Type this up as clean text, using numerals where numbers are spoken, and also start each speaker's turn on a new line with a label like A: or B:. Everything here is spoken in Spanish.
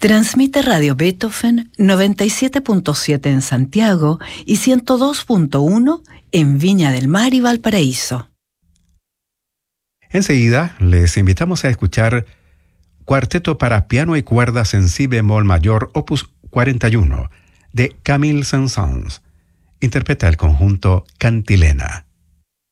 A: Transmite Radio Beethoven 97.7 en Santiago y 102.1 en Viña del Mar y Valparaíso.
B: Enseguida les invitamos a escuchar Cuarteto para piano y cuerdas en si bemol mayor, opus 41, de Camille Saint-Saëns. Interpreta el conjunto Cantilena.